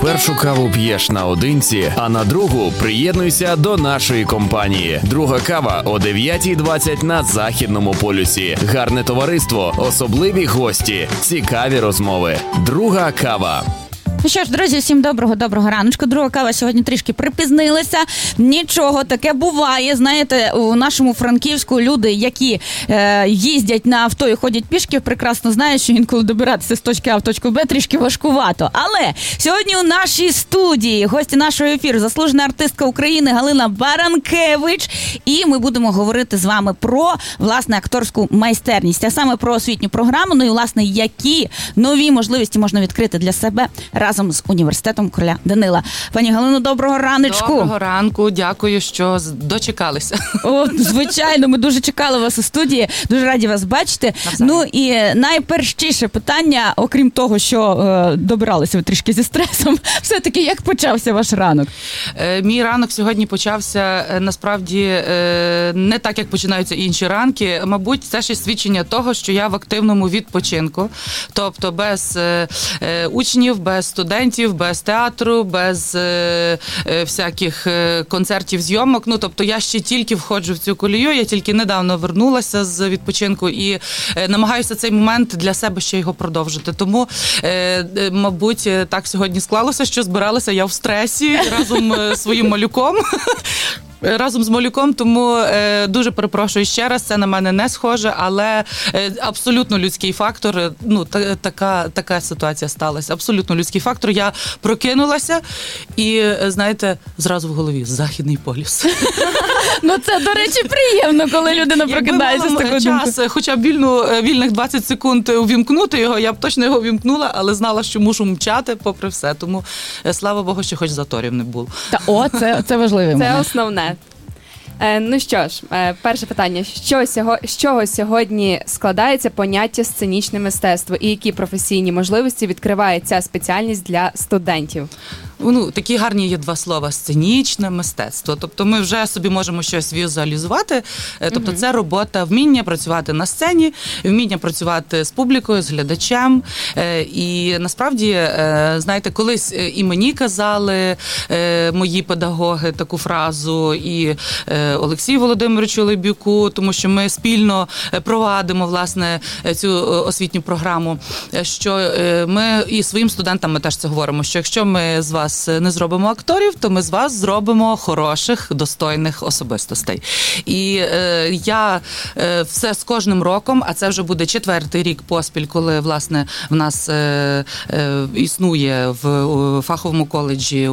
першу каву п'єш наодинці, а на другу приєднуйся до нашої компанії. Друга кава о 9:20 на Західному полюсі. Гарне товариство, особливі гості, цікаві розмови. Друга кава. Ну що ж, друзі, всім доброго раночку. Друга кава сьогодні трішки припізнилася. Нічого, таке буває. Знаєте, у нашому Франківську люди, які їздять на авто і ходять пішки, прекрасно знають, що інколи добиратися з точки А в точку Б трішки важкувато. Але сьогодні у нашій студії гості нашого ефіру заслужена артистка України Галина Баранкевич. І ми будемо говорити з вами про, власне, акторську майстерність, а саме про освітню програму, ну і, власне, які нові можливості можна відкрити для себе разом з університетом короля Данила. Пані Галино, доброго раночку. Доброго ранку, дякую, що дочекалися. О, звичайно, ми дуже чекали вас у студії, дуже раді вас бачити. Ну і найпершіше питання, окрім того, що добиралися ви трішки зі стресом, все-таки як почався ваш ранок? Мій ранок сьогодні почався, насправді, не так, як починаються інші ранки. Мабуть, це ще свідчення того, що я в активному відпочинку. Тобто без учнів, без студентів, без театру, без всяких концертів, зйомок. Ну, тобто я ще тільки входжу в цю колію, я тільки недавно вернулася з відпочинку і намагаюся цей момент для себе ще його продовжити. Тому, мабуть, так сьогодні склалося, що збиралася я в стресі разом з своїм малюком. Разом з малюком, тому дуже перепрошую ще раз, це на мене не схоже, але абсолютно людський фактор, ну, така ситуація сталася, абсолютно людський фактор. Я прокинулася і, знаєте, зразу в голові Західний полюс. Ну, це, до речі, приємно, коли людина прокидається з такою думкою. Час, хоча б вільних 20 секунд увімкнути його, я б точно його увімкнула, але знала, що мушу мчати попри все, тому, слава Богу, що хоч заторів не було. Це важливий момент. Це основне. Ну що ж, перше питання. З чого сьогодні складається поняття сценічне мистецтво і які професійні можливості відкриває ця спеціальність для студентів? Ну, такі гарні є два слова – сценічне мистецтво. Тобто ми вже собі можемо щось візуалізувати. Тобто це робота, вміння працювати на сцені, вміння працювати з публікою, з глядачем. І насправді, знаєте, колись і мені казали мої педагоги таку фразу, і Олексію Володимировичу Лебюку, тому що ми спільно провадимо, власне, цю освітню програму, що ми і своїм студентам ми теж це говоримо, що якщо ми з вас не зробимо акторів, то ми з вас зробимо хороших, достойних особистостей. І я все з кожним роком, а це вже буде 4-й рік поспіль, коли, власне, в нас існує в фаховому коледжі